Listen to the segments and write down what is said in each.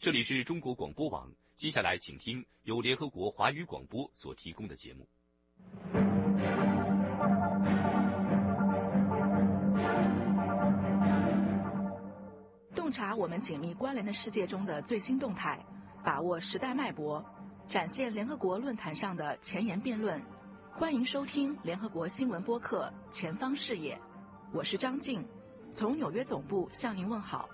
这里是中国广播网，接下来请听由联合国华语广播所提供的节目。 洞察我们紧密关联的世界中的最新动态，把握时代脉搏，展现联合国论坛上的前沿辩论。欢迎收听联合国新闻播客《前方视野》，我是张静，从纽约总部向您问好。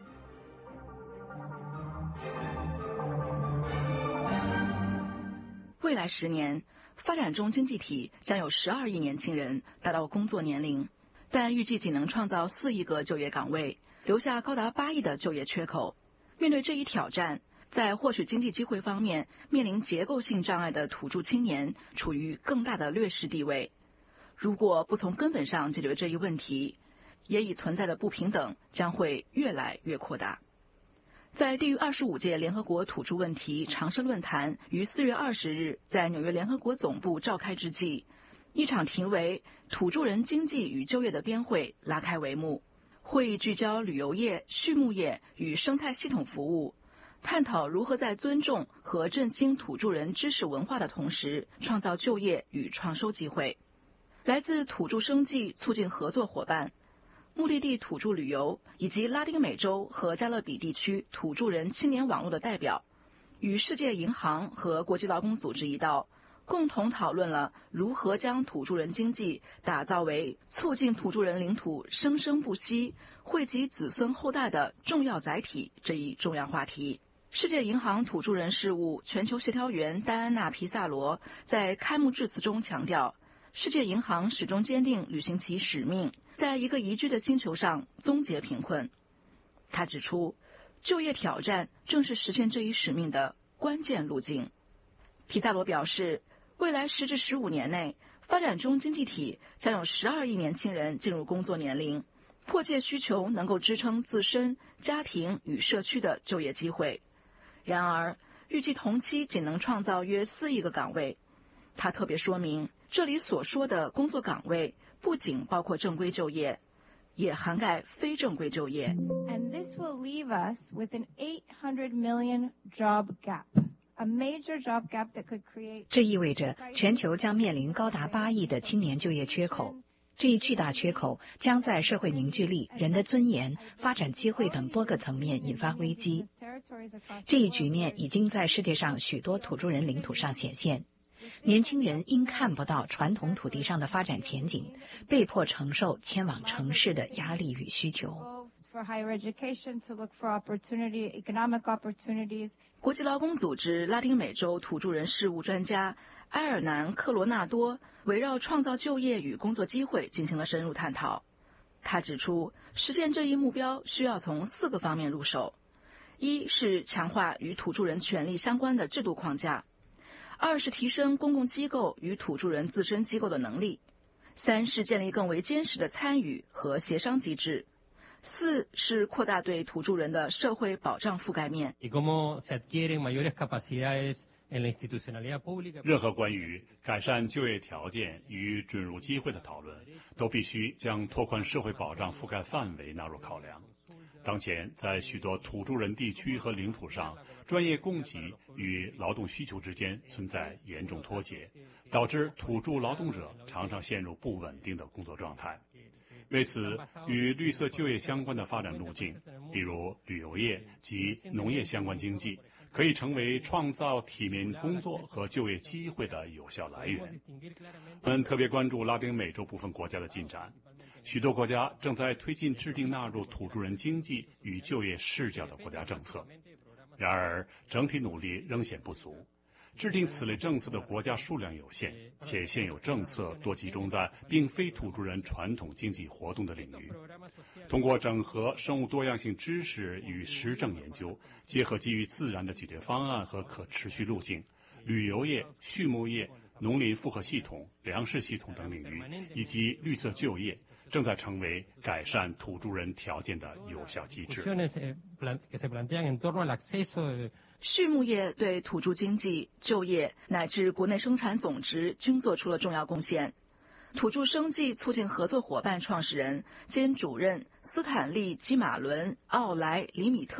未来10年，发展中经济体将有12亿年轻人达到工作年龄，但预计仅能创造4亿个就业岗位，留下高达8亿的就业缺口。面对这一挑战，在获取经济机会方面面临结构性障碍的土著青年处于更大的劣势地位。如果不从根本上解决这一问题，也已存在的不平等将会越来越扩大。在第25届联合国土著问题常设论坛于4月20日在纽约联合国总部召开之际，一场题为“土著人经济与就业”的编会拉开帷幕。会议聚焦旅游业、畜牧业与生态系统服务，探讨如何在尊重和振兴土著人知识文化的同时，创造就业与创收机会。来自土著生计促进合作伙伴、目的地土著旅游以及拉丁美洲和加勒比地区土著人青年网络的代表，与世界银行和国际劳工组织一道，共同讨论了如何将土著人经济打造为促进土著人领土生生不息、惠及子孙后代的重要载体这一重要话题。世界银行土著人事务全球协调员戴安娜·皮萨罗在开幕致辞中强调，世界银行始终坚定履行其使命，在一个宜居的星球上终结贫困。他指出，就业挑战正是实现这一使命的关键路径。皮萨罗表示，未来10至15年内，发展中经济体将有12亿年轻人进入工作年龄，迫切需求能够支撑自身、家庭与社区的就业机会。然而，预计同期仅能创造约4亿个岗位。他特别说明，这里所说的工作岗位不仅包括正规就业，也涵盖非正规就业。 And this will leave us with an 800 million job gap.A major job gap that could create... 这意味着全球将面临高达8亿的青年就业缺口。这一巨大缺口将在社会凝聚力、人的尊严、发展机会等多个层面引发危机。这一局面已经在世界上许多土著人领土上显现。年轻人因看不到传统土地上的发展前景，被迫承受迁往城市的压力与需求。 国际劳工组织拉丁美洲土著人事务专家埃尔南·克罗纳多围绕创造就业与工作机会进行了深入探讨。他指出，实现这一目标需要从4个方面入手：一是强化与土著人权利相关的制度框架；2是提升公共机构与土著人自身机构的能力；3是建立更为坚实的参与和协商机制；4是扩大对土著人的社会保障覆盖面。 任何关于改善就业条件与准入机会的讨论，都必须将拓宽社会保障覆盖范围纳入考量。当前，在许多土著人地区和领土上，专业供给与劳动需求之间存在严重脱节，导致土著劳动者常常陷入不稳定的工作状态。为此，与绿色就业相关的发展路径，比如旅游业及农业相关经济，可以成为创造体面工作和就业机会的有效来源。我们特别关注拉丁美洲部分国家的进展。许多国家正在推进制定纳入土著人经济与就业视角的国家政策，然而整体努力仍显不足。制定此类政策的国家数量有限，且现有政策多集中在并非土著人传统经济活动的领域。通过整合生物多样性知识与实证研究，结合基于自然的解决方案和可持续路径，旅游业、畜牧业、农林复合系统、粮食系统等领域，以及绿色就业，正在成为改善土著人条件的有效机制。 畜牧业对土著经济、就业乃至国内生产总值均做出了重要贡献。土著生计促进合作伙伴创始人兼主任斯坦利·基马伦·奥莱里米特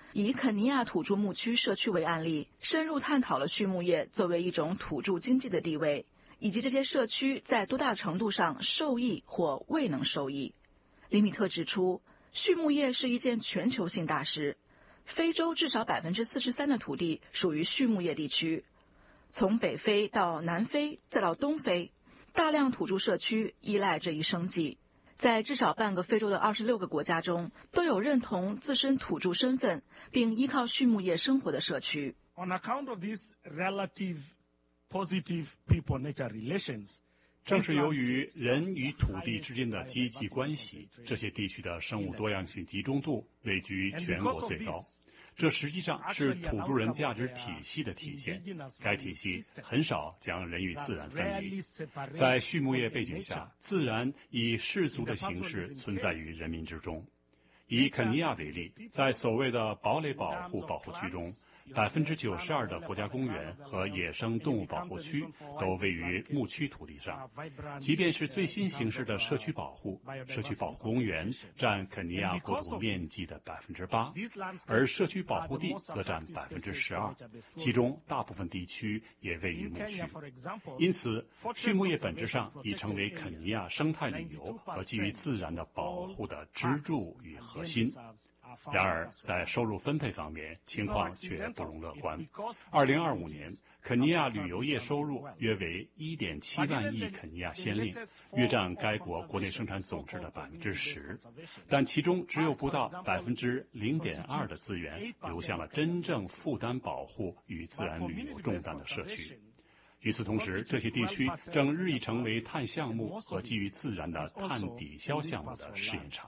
以肯尼亚土著牧区社区为案例，深入探讨了畜牧业作为一种土著经济的地位，以及这些社区在多大程度上受益或未能受益。林米特指出，畜牧业是一件全球性大事，非洲至少 43% 的土地属于畜牧业地区，从北非到南非再到东非，大量土著社区依赖这一生计。在至少半个非洲的26个国家中，都有认同自身土著身份并依靠畜牧业生活的社区。 On account of these relative positive people-nature relations, 正是由于人与土地之间的积极关系，这些地区的生物多样性集中度位居全国最高。这实际上是土著人价值体系的体现，该体系很少将人与自然分离。在畜牧业背景下，自然以氏族的形式存在于人民之中。以肯尼亚为例，在所谓的堡垒保护区中，92%的国家公园和野生动物保护区都位于牧区土地上。即便是最新形式的社区保护公园占肯尼亚国土面积的 8%， 而社区保护地则占 12%， 其中大部分地区也位于牧区。因此，畜牧业本质上已成为肯尼亚生态旅游和基于自然的保护的支柱与核心。然而，在收入分配方面，情况却不容乐观。2025年，肯尼亚旅游业收入约为 1.7 万亿肯尼亚先令，约占该国国内生产总值的 10%， 但其中只有不到 0.2% 的资源流向了真正负担保护与自然旅游重担的社区。与此同时，这些地区正日益成为碳项目和基于自然的碳抵消项目的试验场。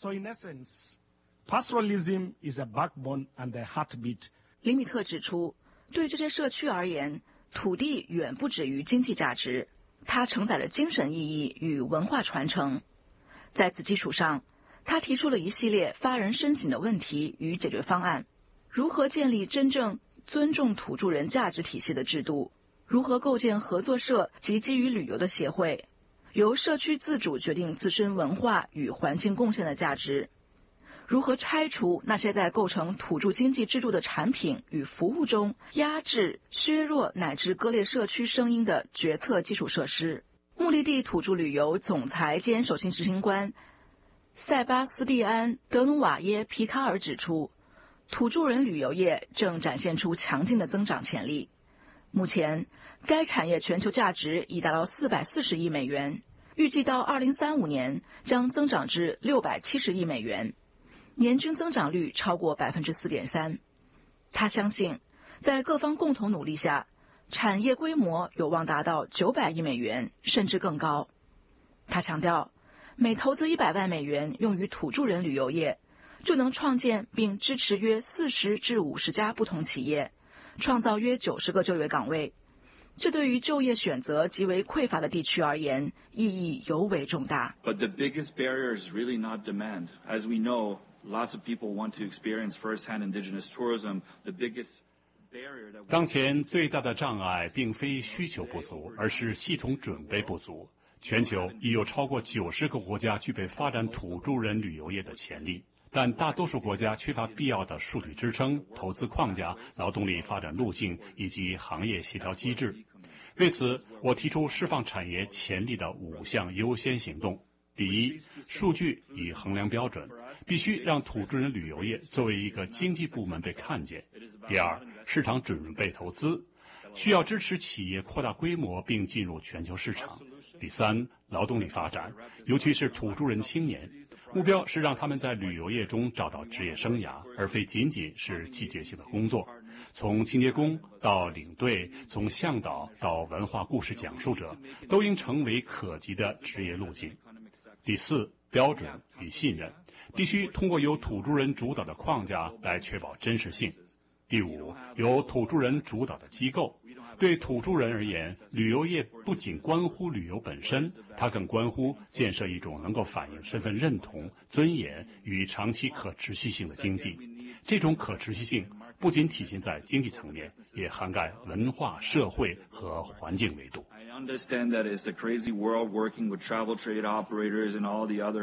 Pastoralism is a backbone and a heartbeat. 林米特指出，对这些社区而言，土地远不止于经济价值，它承载了精神意义与文化传承。在此基础上，他提出了一系列发人深省的问题与解决方案：如何建立真正尊重土著人价值体系的制度？如何构建合作社及基于旅游的协会？由社区自主决定自身文化与环境贡献的价值？如何拆除那些在构成土著经济支柱的产品与服务中压制、削弱乃至割裂社区声音的决策基础设施？目的地土著旅游总裁兼首席执行官塞巴斯蒂安·德努瓦耶·皮卡尔指出，土著人旅游业正展现出强劲的增长潜力。目前，该产业全球价值已达到440亿美元，预计到2035年将增长至670亿美元。年均增长率超过 4.3%。 他相信，在各方共同努力下，产业规模有望达到900亿美元，甚至更高。他强调，每投资100万美元用于土著人旅游业，就能创建并支持约40至50家不同企业，创造约90个就业岗位。这对于就业选择极为匮乏的地区而言，意义尤为重大。 But the biggest barrier is really not demand. As we know,Lots of people want to experience first-hand indigenous tourism. The biggest barrier that 当前最大的障碍并非需求不足，而是系统准备不足。全球已有超过90个国家具备发展土著人旅游业的潜力，但大多数国家缺乏必要的数据支撑、投资框架、劳动力发展路径以及行业协调机制。为此，我提出释放产业潜力的5项优先行动。第一，数据以衡量标准，必须让土著人旅游业作为一个经济部门被看见。第二，市场准备投资，需要支持企业扩大规模并进入全球市场。第三，劳动力发展，尤其是土著人青年，目标是让他们在旅游业中找到职业生涯，而非仅仅是季节性的工作。从清洁工到领队，从向导到文化故事讲述者，都应成为可及的职业路径。第四，标准与信任，必须通过由土著人主导的框架来确保真实性。第五，由土著人主导的机构。对土著人而言，旅游业不仅关乎旅游本身，它更关乎建设一种能够反映身份认同、尊严与长期可持续性的经济。这种可持续性不仅体现在经济层面，也涵盖文化、社会和环境维度。 I understand that it's a crazy world working with travel trade operators and all the other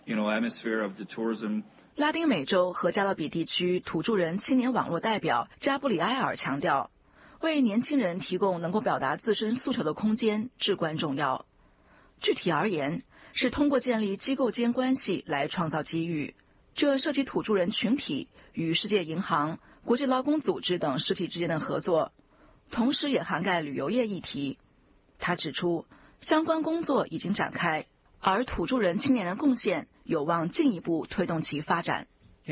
hemisphere of the tourism。 拉丁美洲和加勒比地区土著人青年网络代表加布里埃尔强调，为年轻人提供能够表达自身诉求的空间至关重要。具体而言，是通过建立机构间关系来创造机遇，这涉及土著人群体与世界银行、国际劳工组织等实体之间的合作，同时也涵盖旅游业议题。他指出，相关工作已经展开，而土著人青年的贡献有望进一步推动其发展。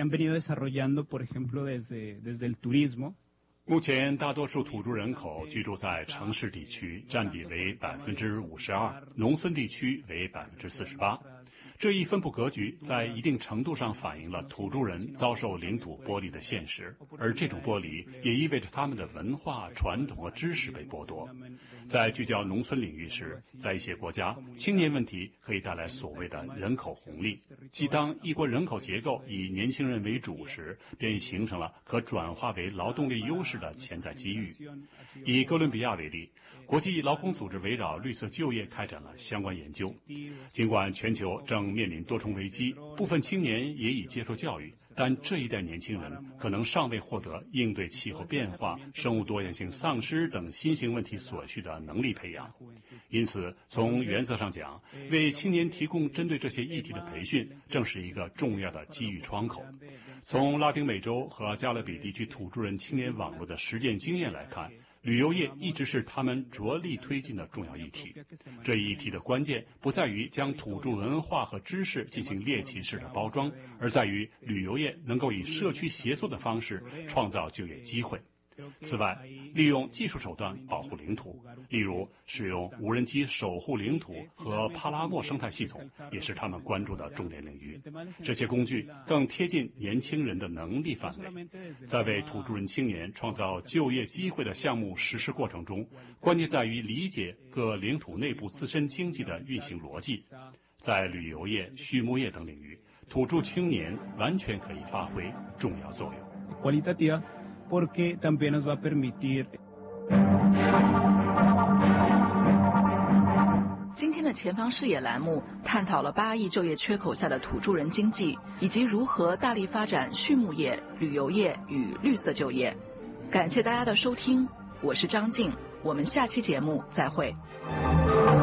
目前，大多数土著人口居住在城市地区，占比为52%，农村地区为48%。这一分布格局在一定程度上反映了土著人遭受领土剥离的现实，而这种剥离也意味着他们的文化、传统和知识被剥夺。在聚焦农村领域时，在一些国家，青年问题可以带来所谓的人口红利，即当一国人口结构以年轻人为主时，便形成了可转化为劳动力优势的潜在机遇。以哥伦比亚为例，国际劳工组织围绕绿色就业开展了相关研究。尽管全球正面临多重危机，部分青年也已接受教育，但这一代年轻人可能尚未获得应对气候变化、生物多样性丧失等新型问题所需的能力培养。因此，从原则上讲，为青年提供针对这些议题的培训，正是一个重要的机遇窗口。从拉丁美洲和加勒比地区土著人青年网络的实践经验来看，旅游业一直是他们着力推进的重要议题。这一议题的关键不在于将土著文化和知识进行猎奇式的包装，而在于旅游业能够以社区协作的方式创造就业机会。此外，利用技术手段保护领土，例如使用无人机守护领土和帕拉莫生态系统，也是他们关注的重点领域。这些工具更贴近年轻人的能力范围。在为土著人青年创造就业机会的项目实施过程中，关键在于理解各领土内部自身经济的运行逻辑。在旅游业、畜牧业等领域，土著青年完全可以发挥重要作用。 porque también nos va a permitir。 今天的前方视野栏目探讨了8亿就业缺口下的土著人经济，以及如何大力发展畜牧业、旅游业与绿色就业。感谢大家的收听，我是张静，我们下期节目再会。